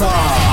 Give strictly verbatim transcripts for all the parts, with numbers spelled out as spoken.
casa.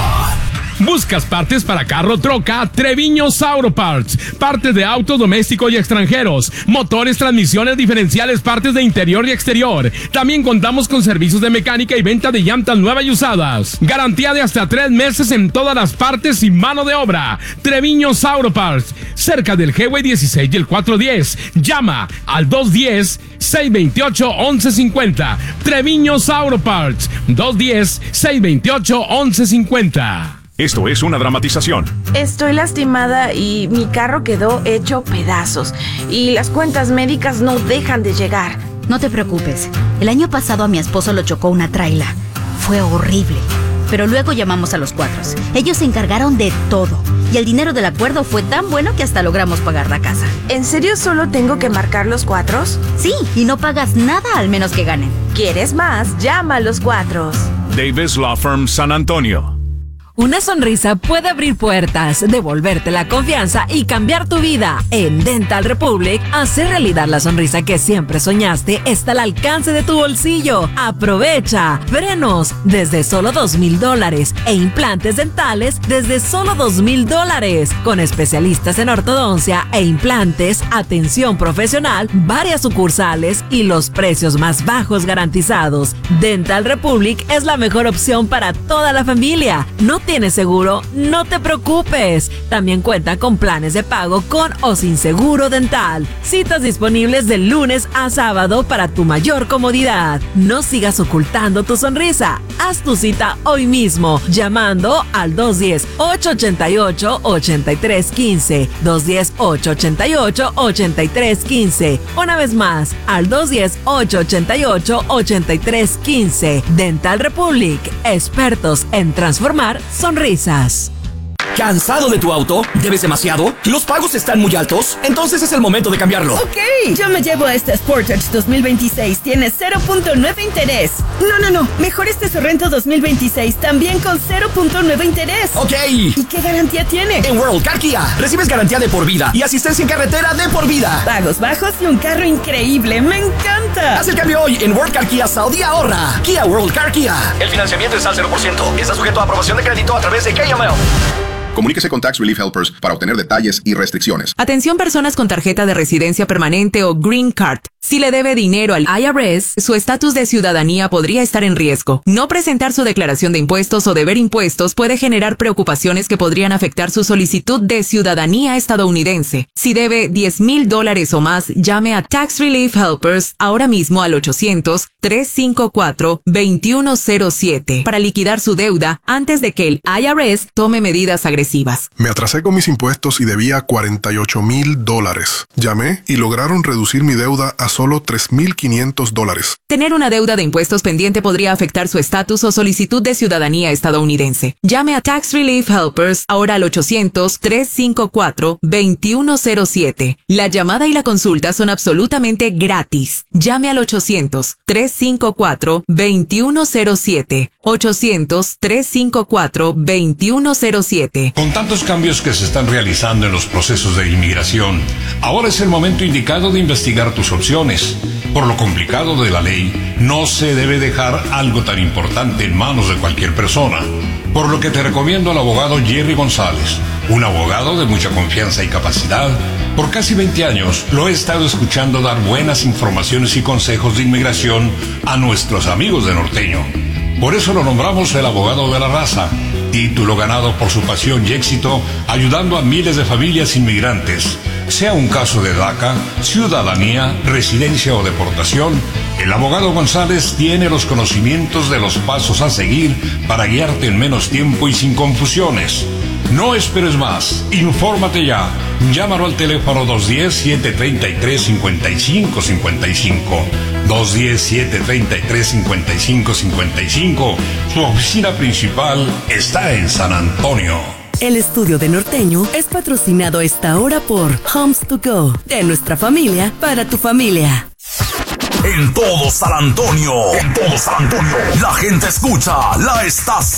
¿Buscas partes para carro, troca? Treviño Sauro Parts. Partes de autos domésticos y extranjeros. Motores, transmisiones, diferenciales, partes de interior y exterior. También contamos con servicios de mecánica y venta de llantas nuevas y usadas. Garantía de hasta tres meses en todas las partes y mano de obra. Treviño Sauro Parts. Cerca del Highway dieciséis y el cuatrocientos diez. Llama al dos uno cero, seis dos ocho, once cincuenta. Treviño Sauro Parts. dos uno cero, seis dos ocho, once cincuenta. Esto es una dramatización. Estoy lastimada y mi carro quedó hecho pedazos. Y las cuentas médicas no dejan de llegar. No te preocupes. El año pasado a mi esposo lo chocó una traila. Fue horrible. Pero luego llamamos a los Cuatros. Ellos se encargaron de todo. Y el dinero del acuerdo fue tan bueno que hasta logramos pagar la casa. ¿En serio solo tengo que marcar los Cuatros? Sí, y no pagas nada al menos que ganen. ¿Quieres más? Llama a los Cuatros. Davis Law Firm San Antonio. Una sonrisa puede abrir puertas, devolverte la confianza y cambiar tu vida. En Dental Republic, hacer realidad la sonrisa que siempre soñaste está al alcance de tu bolsillo. ¡Aprovecha! Frenos desde solo dos mil dólares e implantes dentales desde solo dos mil dólares. Con especialistas en ortodoncia e implantes, atención profesional, varias sucursales y los precios más bajos garantizados. Dental Republic es la mejor opción para toda la familia. No ¿Tienes seguro? No te preocupes. También cuenta con planes de pago con o sin seguro dental. Citas disponibles de lunes a sábado para tu mayor comodidad. No sigas ocultando tu sonrisa. Haz tu cita hoy mismo llamando al dos uno cero, ocho ocho ocho, ocho tres uno cinco. dos uno cero, ocho ocho ocho, ocho tres uno cinco. Una vez más, al dos uno cero, ocho ocho ocho, ocho tres uno cinco. Dental Republic, expertos en transformar sonrisas. ¿Cansado de tu auto? ¿Debes demasiado? ¿Los pagos están muy altos? Entonces es el momento de cambiarlo. Ok, yo me llevo a este Sportage dos mil veintiséis. Tiene cero punto nueve interés. No, no, no. Mejor este Sorrento dos mil veintiséis. También con cero punto nueve interés. Ok. ¿Y qué garantía tiene? En World Car Kia recibes garantía de por vida y asistencia en carretera de por vida. Pagos bajos y un carro increíble. ¡Me encanta! Haz el cambio hoy en World Car Kia Saudi ahorra. Kia World Car Kia. El financiamiento es al cero por ciento. Está sujeto a aprobación de crédito a través de K M L. Comuníquese con Tax Relief Helpers para obtener detalles y restricciones. Atención personas con tarjeta de residencia permanente o Green Card. Si le debe dinero al I R S, su estatus de ciudadanía podría estar en riesgo. No presentar su declaración de impuestos o deber impuestos puede generar preocupaciones que podrían afectar su solicitud de ciudadanía estadounidense. Si debe diez mil dólares o más, llame a Tax Relief Helpers ahora mismo al ochocientos, trescientos cincuenta y cuatro, veintiuno cero siete para liquidar su deuda antes de que el I R S tome medidas agresivas. Me atrasé con mis impuestos y debía cuarenta y ocho mil dólares. Llamé y lograron reducir mi deuda a solo tres mil quinientos dólares. Tener una deuda de impuestos pendiente podría afectar su estatus o solicitud de ciudadanía estadounidense. Llame a Tax Relief Helpers ahora al ochocientos, trescientos cincuenta y cuatro, veintiuno cero siete. La llamada y la consulta son absolutamente gratis. Llame al ochocientos, trescientos cincuenta y cuatro, veintiuno cero siete. ochocientos, trescientos cincuenta y cuatro, veintiuno cero siete. Con tantos cambios que se están realizando en los procesos de inmigración, ahora es el momento indicado de investigar tus opciones. Por lo complicado de la ley, no se debe dejar algo tan importante en manos de cualquier persona. Por lo que te recomiendo al abogado Jerry González, un abogado de mucha confianza y capacidad. Por casi veinte años lo he estado escuchando dar buenas informaciones y consejos de inmigración a nuestros amigos de Norteño. Por eso lo nombramos el abogado de la raza, título ganado por su pasión y éxito ayudando a miles de familias inmigrantes. Sea un caso de DACA, ciudadanía, residencia o deportación, el abogado González tiene los conocimientos de los pasos a seguir para guiarte en menos tiempo y sin confusiones. No esperes más, infórmate ya. Llámalo al teléfono dos uno cero, siete tres tres, cinco cinco cinco cinco. dos uno cero, siete tres tres, cinco cinco cinco cinco. Su oficina principal está en San Antonio. El estudio de Norteño es patrocinado a esta hora por Homes to Go, de nuestra familia para tu familia. En todo San Antonio, en todo San Antonio, la gente escucha la estación.